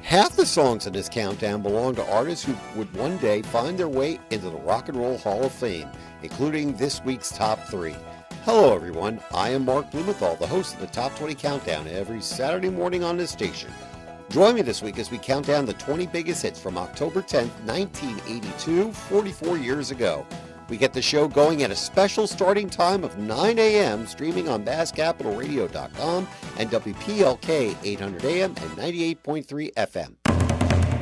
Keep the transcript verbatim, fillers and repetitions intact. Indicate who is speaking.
Speaker 1: Half the songs in this countdown belong to artists who would one day find their way into the Rock and Roll Hall of Fame, including this week's top three. Hello everyone, I am Mark Blumenthal, the host of the Top twenty Countdown every Saturday morning on this station. Join me this week as we count down the twenty biggest hits from October tenth, nineteen eighty-two, forty-four years ago. We get the show going at a special starting time of nine a.m., streaming on bass capital radio dot com and W P L K eight hundred A M and ninety-eight point three F M.